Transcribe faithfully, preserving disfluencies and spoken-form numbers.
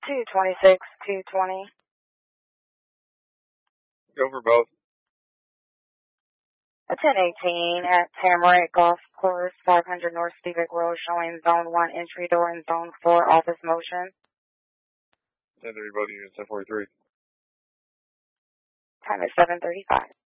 two twenty-six, two twenty. Go for both. A ten eighteen at Tamarack Golf Course, five hundred North Stevick Road, showing zone one entry door and zone four office motion. ten three, both units, ten forty-three. Time is seven thirty-five.